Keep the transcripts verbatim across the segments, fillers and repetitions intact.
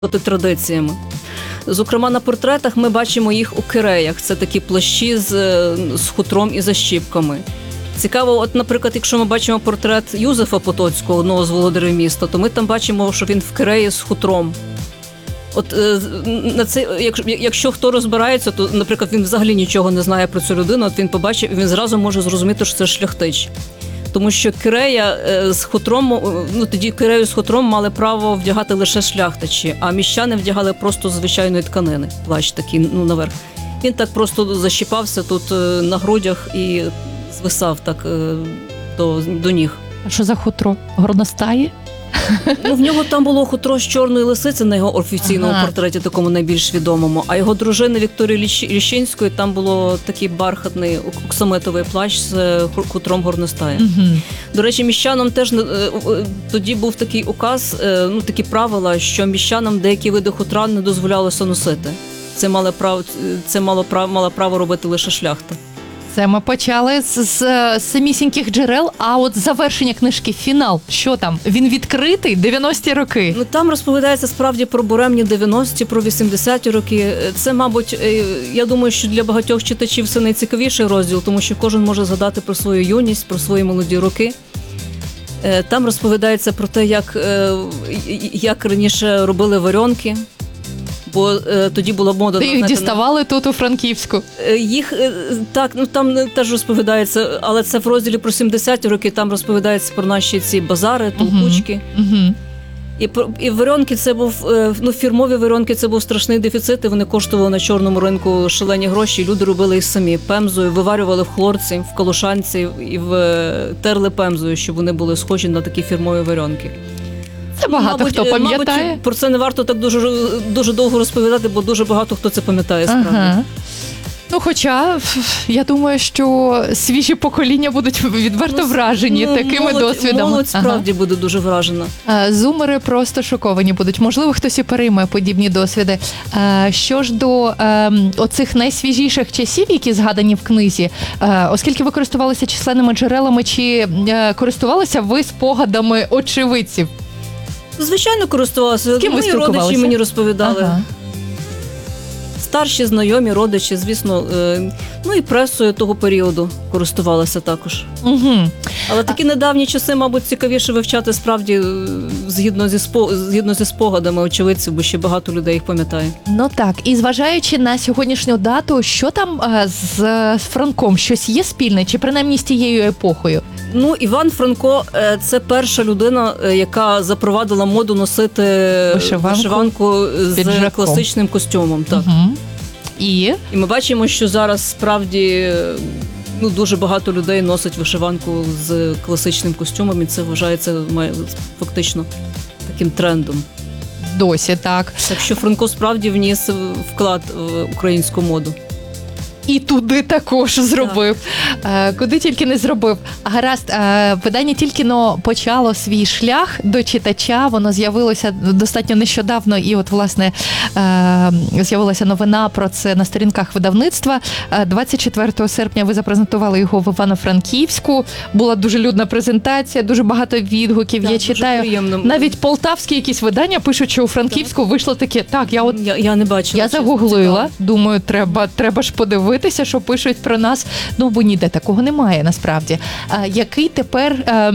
традиціями. Зокрема, на портретах ми бачимо їх у киреях. Це такі плащі з, з хутром і защіпками. Цікаво, от, наприклад, якщо ми бачимо портрет Юзефа Потоцького, одного з володарів міста, то ми там бачимо, що він в киреї з хутром. От на це, якщо, якщо хто розбирається, то, наприклад, він взагалі нічого не знає про цю людину, от він побачив, і він зразу може зрозуміти, що це шляхтич. Тому що кирея з хутром, ну тоді кирею з хутром мали право вдягати лише шляхтичі, а міщани вдягали просто звичайної тканини, плащ такий, ну, наверх. Він так просто защіпався тут на грудях і звисав так до, до ніг. А що за хутро? Горностаї? Ну, в нього там було хутро з чорної лисиці на його офіційному ага. портреті, такому найбільш відомому. А його дружини Вікторії Ліщинської там було такий бархатний оксамитовий плащ з хутром горностая. Угу. До речі, міщанам теж тоді був такий указ, ну такі правила, що міщанам деякі види хутра не дозволялося носити. Це мало право, це мало право, мала право робити лише шляхта. Це ми почали з, з, з самісіньких джерел, а от завершення книжки, фінал, що там? Він відкритий? дев'яності роки? Ну, там розповідається справді про буремні дев'яності, про вісімдесяті роки. Це, мабуть, я думаю, що для багатьох читачів це найцікавіший розділ, тому що кожен може згадати про свою юність, про свої молоді роки. Там розповідається про те, як, як раніше робили варіонки. Бо е, тоді була мода... Ти їх знаєте, діставали тут у Франківську? Їх, е, так, ну там теж розповідається, але це в розділі про сімдесяті роки, там розповідається про наші ці базари, толкучки. Uh-huh. Uh-huh. І, і варіонки це був, е, ну фірмові варіонки це був страшний дефіцит, і вони коштували на чорному ринку шалені гроші, і люди робили їх самі пемзою, виварювали в хлорці, в калушанці і в, терли пемзою, щоб вони були схожі на такі фірмові варіонки. Це багато мабуть, хто пам'ятає. Мабуть, про це не варто так дуже, дуже довго розповідати, бо дуже багато хто це пам'ятає справді. Ага. Ну, хоча, я думаю, що свіжі покоління будуть відверто ну, вражені ну, такими молодь, досвідами. Молодь справді ага. буде дуже вражена. Зумери просто шоковані будуть. Можливо, хтось і перейме подібні досвіди. Що ж до оцих найсвіжіших часів, які згадані в книзі, оскільки ви користувалися численними джерелами, чи користувалися ви спогадами очевидців? Звичайно, користувалася. Мої родичі мені розповідали. Ага. Старші, знайомі, родичі, звісно, ну і пресою того періоду користувалася також. Угу. Але такі недавні часи, мабуть, цікавіше вивчати справді згідно зі, спо... згідно зі спогадами очевидців, бо ще багато людей їх пам'ятає. Ну так, і зважаючи на сьогоднішню дату, що там з, з Франком? Щось є спільне, чи принаймні з тією епохою? Ну, Іван Франко – це перша людина, яка запровадила моду носити вишиванку, вишиванку з класичним костюмом. Так. Угу. І? І ми бачимо, що зараз справді ну, дуже багато людей носить вишиванку з класичним костюмом, і це вважається фактично таким трендом. Досі, так. Так що Франко справді вніс вклад в українську моду. І туди також зробив. Так. Куди тільки не зробив. Гаразд, видання тільки-но почало свій шлях до читача, воно з'явилося достатньо нещодавно, і от, власне, з'явилася новина про це на сторінках видавництва. двадцять четвертого серпня ви запрезентували його в Івано-Франківську. Була дуже людна презентація, дуже багато відгуків. Так, я читаю, приємно. Навіть полтавські якісь видання пишуть, що у Франківську так. вийшло таке. Так, я от я, я не бачила. Я загуглила, думаю, треба, треба ж подивитися. Що пишуть про нас, ну бо ніде такого немає насправді. А який тепер е,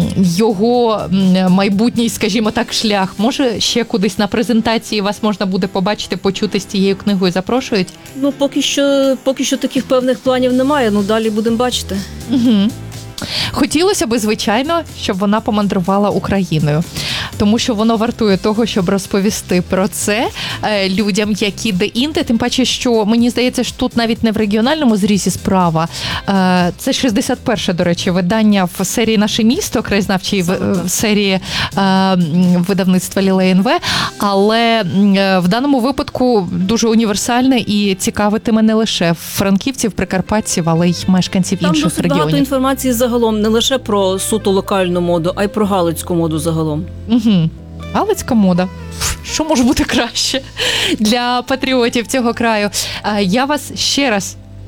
його майбутній, скажімо так, шлях? Може ще кудись на презентації вас можна буде побачити, почути з цією книгою? Запрошують? Ну поки що, поки що таких певних планів немає, ну далі будемо бачити. Угу. Хотілося б, звичайно, щоб вона помандрувала Україною, тому що воно вартує того, щоб розповісти про це людям, які де-інде, тим паче, що мені здається, що тут навіть не в регіональному зрізі справа. Це шістдесят перше, до речі, видання в серії «Наше місто», краєзнавчій в серії видавництва Лілей ен ве, але в даному випадку дуже універсальне і цікавитиме не лише франківців, прикарпатців, але й мешканців Там інших регіонів. Там багато інформації загалом, не лише про суто локальну моду, а й про галицьку моду загалом. Угу. Галицька мода. Що може бути краще для патріотів цього краю? Я вас ще раз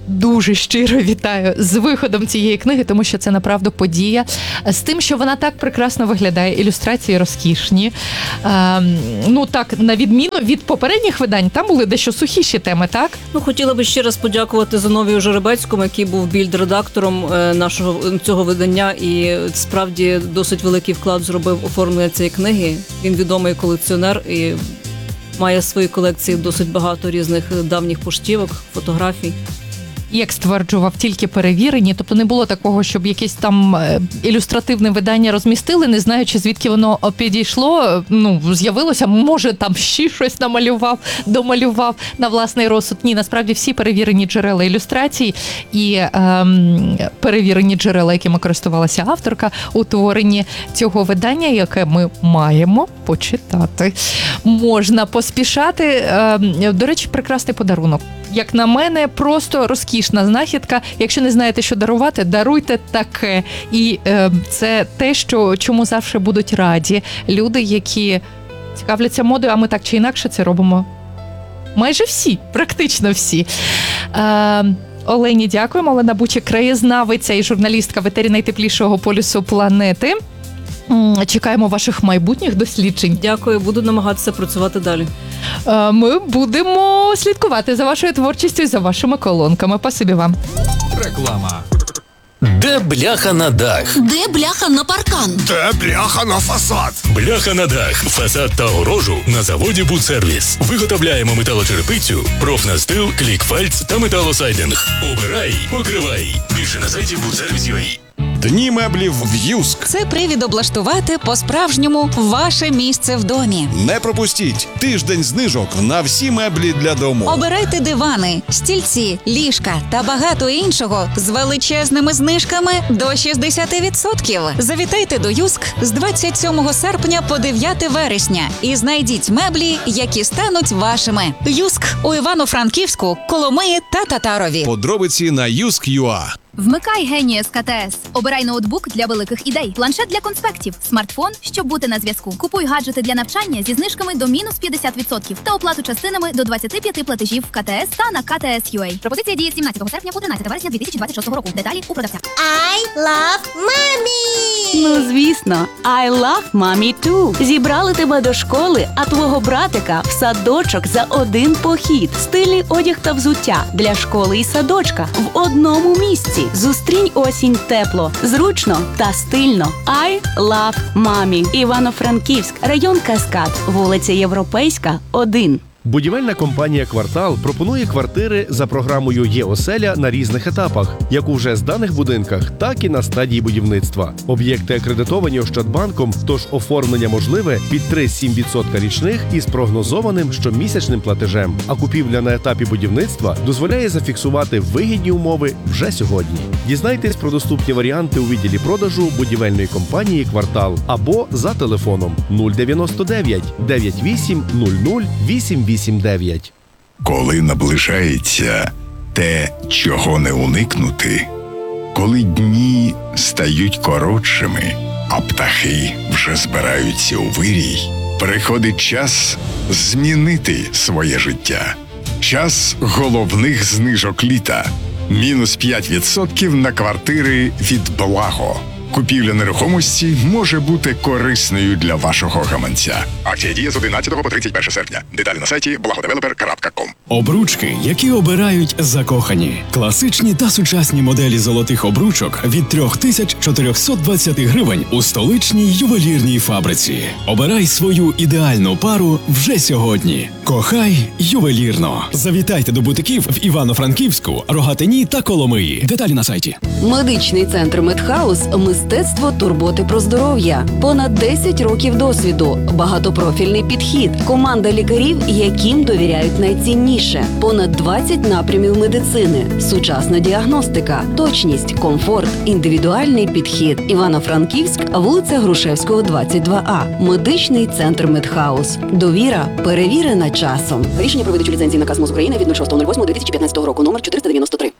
дуже щиро вітаю з виходом цієї книги, тому що це направду подія. З тим, що вона так прекрасно виглядає, ілюстрації розкішні. Е, ну так, на відміну від попередніх видань, там були дещо сухіші теми, так? Ну, хотіла би ще раз подякувати Зиновію Жеребецькому, який був більд-редактором е, нашого цього видання, і справді досить великий вклад зробив оформлення цієї книги. Він відомий колекціонер і має в своїй колекції досить багато різних давніх поштівок, фотографій. Як стверджував, тільки перевірені, тобто не було такого, щоб якесь там е, ілюстративне видання розмістили, не знаючи, звідки воно підійшло, ну, з'явилося, може, там ще щось намалював, домалював на власний розсуд. Ні, насправді всі перевірені джерела ілюстрацій і ем, перевірені джерела, якими користувалася авторка у творенні цього видання, яке ми маємо почитати. Можна поспішати. Ем, до речі, прекрасний подарунок. Як на мене, просто розкішна знахідка. Якщо не знаєте, що дарувати, даруйте таке. І е, це те, що, чому завжди будуть раді люди, які цікавляться модою, а ми так чи інакше це робимо майже всі, практично всі. Е, Олені дякуємо. Олена Бучик, краєзнавиця і журналістка в етері найтеплішого полюсу планети. Чекаємо ваших майбутніх досліджень. Дякую, буду намагатися працювати далі. Ми будемо слідкувати за вашою творчістю і за вашими колонками. Спасибі вам. Реклама. Де бляха на дах? Де бляха на паркан? Де бляха на фасад? Бляха на дах, фасад та огорожу на заводі «Будсервіс». Виготовляємо металочерепицю, профнастил, клікфальц та металосайдинг. Обирай, покривай. Більше на сайті будсервіс крапка ю а. Дні меблів в Юск. Це привід облаштувати по-справжньому ваше місце в домі. Не пропустіть тиждень знижок на всі меблі для дому. Обирайте дивани, стільці, ліжка та багато іншого з величезними знижками до шістдесят відсотків. Завітайте до Юск з двадцять сьомого серпня по дев'яте вересня і знайдіть меблі, які стануть вашими. Юск у Івано-Франківську, Коломиї та Татарові. Подробиці на юск крапка ю а. Вмикай Генієс ка те ес. Обирай ноутбук для великих ідей, планшет для конспектів, смартфон, щоб бути на зв'язку. Купуй гаджети для навчання зі знижками до мінус п'ятдесят відсотків та оплату частинами до двадцять п'ять платежів в ка те ес та на ка те ес крапка ю а. Пропозиція діє з сімнадцятого серпня по тринадцяте вересня дві тисячі двадцять шостого року. Деталі у продавця. I love mommy! Ну, звісно, I love mommy too. Зібрали тебе до школи, а твого братика в садочок за один похід. Стильний одяг та взуття для школи і садочка в одному місці. Зустрінь осінь тепло, зручно та стильно. I love mommy. Івано-Франківськ, район Каскад, вулиця Європейська, один. Будівельна компанія «Квартал» пропонує квартири за програмою «Є-оселя» на різних етапах, як у вже зданих будинках, так і на стадії будівництва. Об'єкти акредитовані Ощадбанком, тож оформлення можливе під три цілих сім десятих відсотка річних із прогнозованим щомісячним платежем. А купівля на етапі будівництва дозволяє зафіксувати вигідні умови вже сьогодні. Дізнайтесь про доступні варіанти у відділі продажу будівельної компанії «Квартал» або за телефоном нуль дев'яносто дев'ять дев'ять вісім нуль нуль вісім вісім дев'ять. Коли наближається те, чого не уникнути, коли дні стають коротшими, а птахи вже збираються у вирій, приходить час змінити своє життя. Час головних знижок літа. Мінус п'ять відсотків на квартири від Благо. Купівля нерухомості може бути корисною для вашого гаманця. Акція діє з одинадцятого по тридцять перше серпня. Деталі на сайті благодевелопер крапка ком. Обручки, які обирають закохані. Класичні та сучасні моделі золотих обручок від три тисячі чотириста двадцять гривень у столичній ювелірній фабриці. Обирай свою ідеальну пару вже сьогодні. Кохай ювелірно. Завітайте до бутиків в Івано-Франківську, Рогатині та Коломиї. Деталі на сайті. Медичний центр Медхаус – мистецтво турботи про здоров'я. Понад десять років досвіду, багатопрофільний підхід, команда лікарів, яким довіряють найцінніше. Понад двадцять напрямів медицини, сучасна діагностика, точність, комфорт, індивідуальний підхід. Івано-Франківськ, вулиця Грушевського, двадцять два а. Медичний центр Медхаус. Довіра перевірена часом. Рішення про видачу ліцензії наказ МОЗ України від шостого восьмого дві тисячі п'ятнадцятого року номер чотириста дев'яносто три.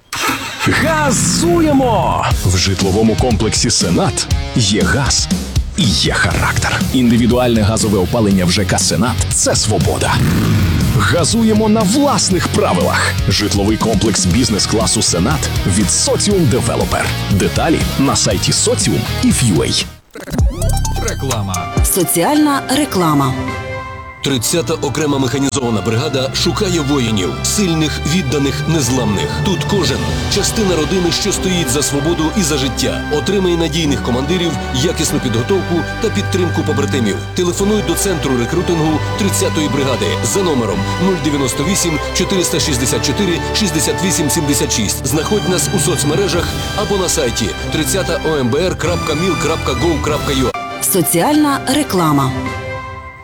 Газуємо! В житловому комплексі «Сенат» є газ і є характер. Індивідуальне газове опалення в ЖК «Сенат» – це свобода. Газуємо на власних правилах. Житловий комплекс бізнес-класу «Сенат» від Соціум Девелопер. Деталі на сайті соціум точка ю а. Реклама. Соціальна реклама. тридцята окрема механізована бригада шукає воїнів, сильних, відданих, незламних. Тут кожен – частина родини, що стоїть за свободу і за життя. Отримай надійних командирів, якісну підготовку та підтримку побратимів. Телефонуй до центру рекрутингу тридцятої бригади за номером нуль дев'яносто вісім чотириста шістдесят чотири шістдесят вісім сімдесят шість. Знаходь нас у соцмережах або на сайті тридцята о ем бе ер крапка міл крапка гов крапка ю а. Соціальна реклама.